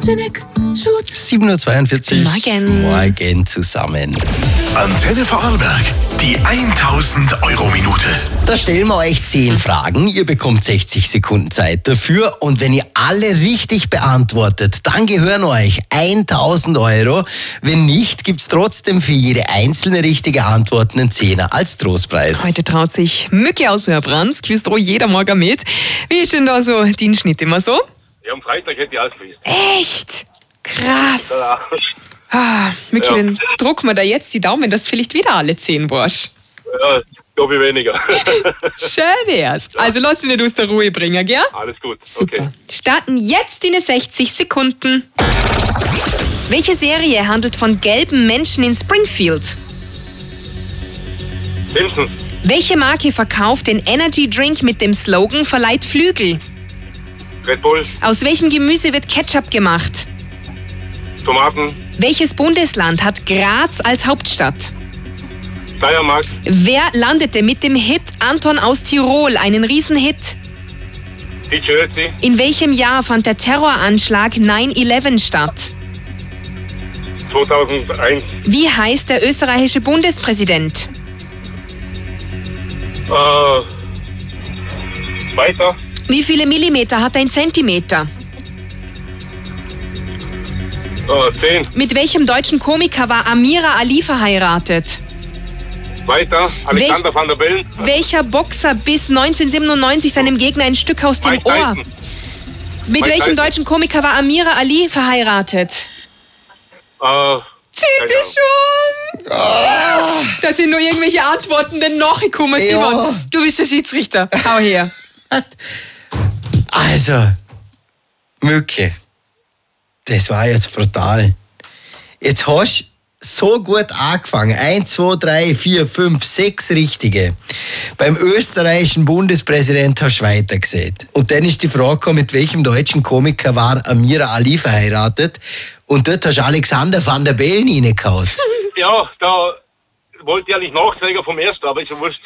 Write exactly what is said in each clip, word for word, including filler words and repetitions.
sieben Uhr zweiundvierzig. Morgen. Morgen zusammen. Antenne Vorarlberg, die tausend Euro Minute. Da stellen wir euch zehn Fragen. Ihr bekommt sechzig Sekunden Zeit dafür. Und wenn ihr alle richtig beantwortet, dann gehören euch tausend Euro. Wenn nicht, gibt's trotzdem für jede einzelne richtige Antwort einen Zehner als Trostpreis. Heute traut sich Mücke aus Hörbrands, quizt auch jeder Morgen mit. Wie ist denn da so dein Schnitt immer so? Ja, am Freitag hätte ich ausgewiesen. Echt? Krass. Ja, Ah, Mücke, Ja. dann drucken wir da jetzt die Daumen, dass du vielleicht wieder alle zehn warst. ja glaube ich weniger. Schön wär's. Also lass dich nicht aus der Ruhe bringen, gell? Alles gut. Super. Okay. Starten jetzt in sechzig Sekunden. Welche Serie handelt von gelben Menschen in Springfield? Simpsons, Welche Marke verkauft den Energy Drink mit dem Slogan Verleiht Flügel? Red Bull, Aus welchem Gemüse wird Ketchup gemacht? Tomaten, Welches Bundesland hat Graz als Hauptstadt? Steiermark, Wer landete mit dem Hit Anton aus Tirol einen Riesenhit? die Jersey, In welchem Jahr fand der Terroranschlag neun elf statt? zweitausendeins, Wie heißt der österreichische Bundespräsident? äh, weiter, Wie viele Millimeter hat ein Zentimeter? äh, zehn, Mit welchem deutschen Komiker war Amira Ali verheiratet? weiter, Alexander van der Bellen, Welcher Boxer biss neunzehnhundertsiebenundneunzig seinem Gegner ein Stück aus dem Mike Ohr? Tyson, Mit Mike welchem Tyson. deutschen Komiker war Amira Ali verheiratet? äh, Bitte schon! Da sind nur irgendwelche Antworten denn noch gekommen, Ja. Simon. Du bist der Schiedsrichter. Hau her. Also, Mücke, das war jetzt brutal. Jetzt hast du so gut angefangen. Eins, zwei, drei, vier, fünf, sechs richtige. Beim österreichischen Bundespräsident hast du weitergesehen. Und dann ist die Frage gekommen, mit welchem deutschen Komiker war Amira Ali verheiratet? Und dort hast du Alexander van der Bellen reingehauen. ja, da wollte ich eigentlich Nachträger vom ersten, aber ist ja wurscht.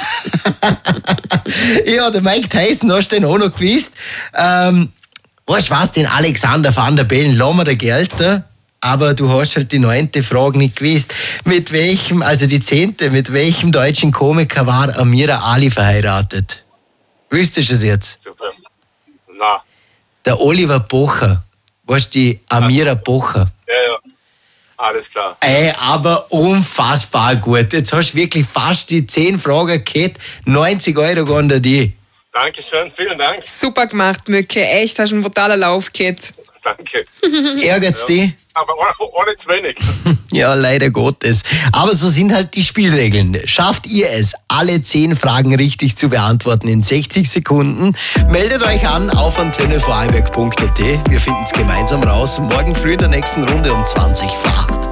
Ja, der Mike Tyson hast du den auch noch gewusst. Ähm, weißt du was, den Alexander van der Bellen lassen wir dir gelten. Aber du hast halt die neunte Frage nicht gewusst. Mit welchem, also die zehnte, mit welchem deutschen Komiker war Amira Ali verheiratet? Wüsstest du es jetzt? Super. Na, Der Oliver Pocher. Weißt du, die Amira Pocher. ja, ja, alles klar. Ey, aber unfassbar gut. Jetzt hast du wirklich fast die zehn Fragen gehabt. neunzig Euro gehen da die. Dankeschön, vielen Dank. Super gemacht, Mücke. Echt, hast einen brutaler Lauf gehabt. Danke. Ärgert's dich? Aber auch nicht zu wenig. Ja, leider Gottes. Aber so sind halt die Spielregeln. Schafft ihr es, alle zehn Fragen richtig zu beantworten in sechzig Sekunden? Meldet euch an auf antenne vorarlberg punkt at. Wir finden es gemeinsam raus. Morgen früh in der nächsten Runde um zwanzig vor acht.